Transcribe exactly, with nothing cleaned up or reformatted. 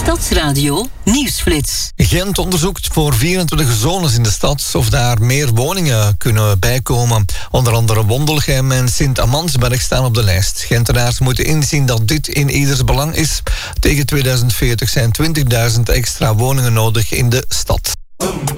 Stadsradio Nieuwsflits. Gent onderzoekt voor vierentwintig zones in de stad of daar meer woningen kunnen bijkomen. Onder andere Wondelgem en Sint-Amansberg staan op de lijst. Gentenaars moeten inzien dat dit in ieders belang is. Tegen tweeduizend veertig zijn twintigduizend extra woningen nodig in de stad.